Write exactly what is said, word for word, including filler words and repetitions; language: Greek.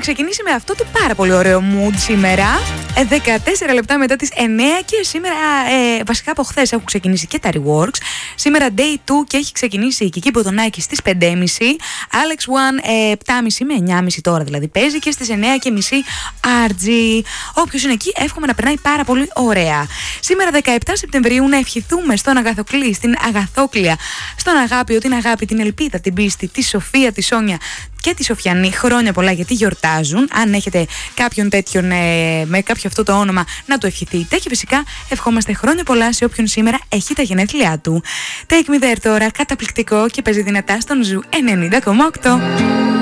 ξεκινήσει με αυτό το πάρα πολύ ωραίο mood σήμερα. δεκατέσσερα λεπτά μετά τις εννέα και σήμερα, ε, βασικά από χθες έχουν ξεκινήσει και τα reworks. Σήμερα day two και έχει ξεκινήσει η Κική Μποδονάκη στις πέντε και μισή. Alex One ε, επτά και μισή με εννιά και μισή τώρα δηλαδή παίζει και στις εννέα και μισή αρ τζι. Όποιος είναι εκεί εύχομαι να περνάει πάρα πολύ ωραία. Σήμερα δεκαεπτά Σεπτεμβρίου να ευχηθούμε στον Αγαθοκλή, στην Αγαθόκλια, στον Αγάπη, την αγάπη, την ελπίδα, την πίστη, τη Σοφία, τη Σόνια και τη Σοφιανή, χρόνια πολλά γιατί γιορτάζουν. Αν έχετε κάποιον τέτοιον ε, με κάποιο αυτό το όνομα, να το ευχηθείτε. Και φυσικά ευχόμαστε χρόνια πολλά σε όποιον σήμερα έχει τα γενέθλιά του. Take Me There τώρα, καταπληκτικό και παίζει δυνατά στον Ζου ενενήντα κόμμα οκτώ.